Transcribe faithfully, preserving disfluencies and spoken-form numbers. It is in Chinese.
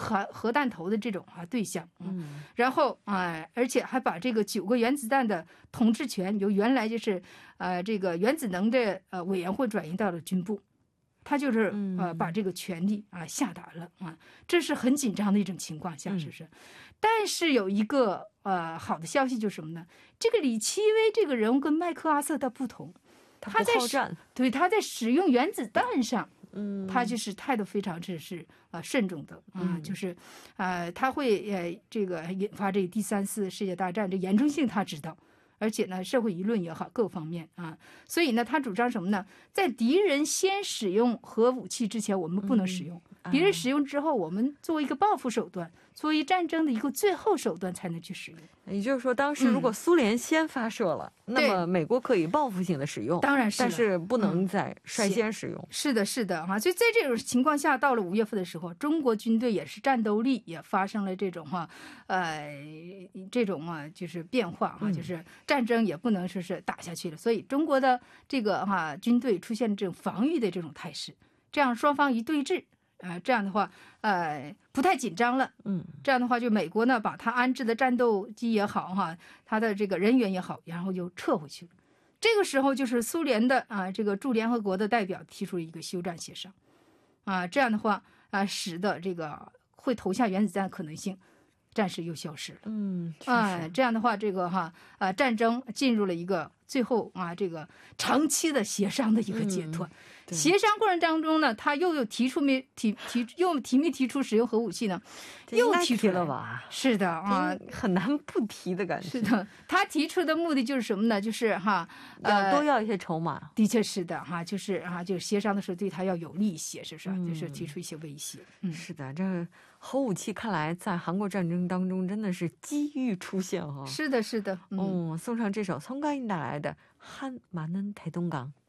核核弹头的这种啊对象。嗯，然后啊、呃，而且还把这个九个原子弹的统治权由原来就是呃这个原子能的呃委员会转移到了军部。他就是呃把这个权力啊下达了啊，这是很紧张的一种情况下，是不是？嗯、但是有一个呃好的消息就是什么呢？这个李奇微这个人物跟麦克阿瑟他不同， 他在对他在使用原子弹上，嗯，他就是态度非常之是呃慎重的啊、呃，就是呃他会呃这个引发这个第三次世界大战这严重性他知道。而且呢，社会舆论也好，各方面啊，所以呢，他主张什么呢？在敌人先使用核武器之前，我们不能使用；嗯、敌人使用之后，我们作为一个报复手段，作为战争的一个最后手段才能去使用。 也就是说，当时如果苏联先发射了，嗯、那么美国可以报复性的使用， 当然是， 但是不能再率先使用。 嗯、是的，是的哈。所以在这种情况下，到了五月份的时候，中国军队也是战斗力也发生了这种哈，呃，这种啊，就是变化啊，嗯、就是。战争也不能说是打下去了，所以中国的这个哈、啊、军队出现这种防御的这种态势，这样双方一对峙，呃，这样的话，呃，不太紧张了，嗯，这样的话，就美国呢把他安置的战斗机也好哈，他的这个人员也好，然后就撤回去了。这个时候，就是苏联的啊这个驻联合国的代表提出了一个休战协商，啊，这样的话啊，使得这个会投下原子弹的可能性。暂时又消失了， 嗯， 啊、呃，这样的话，这个哈，呃，战争进入了一个最后啊，这个长期的协商的一个阶段。嗯、协商过程当中呢，他又又提出没提提又提没提出使用核武器呢？又提出了吧？ 是的啊， 很难不提的感觉。 是的，他提出的目的就是什么呢？就是哈， 呃，多要一些筹码。 的确是的哈，就是啊，就是协商的时候对他要有利一些，是不是？嗯、就是提出一些威胁。 嗯，是的，这核武器看来在韩国战争当中真的是机遇出现哈。 是的，是的。 嗯，嗯送上这首从刚带来的《한많은대동강》。